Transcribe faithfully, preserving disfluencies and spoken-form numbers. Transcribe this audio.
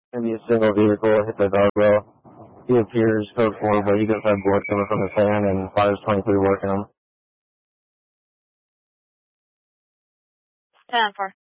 Maybe a single vehicle hit the guardrail. He appears code four, but you just have blood coming from his hand and fires twenty-three working him. ten four.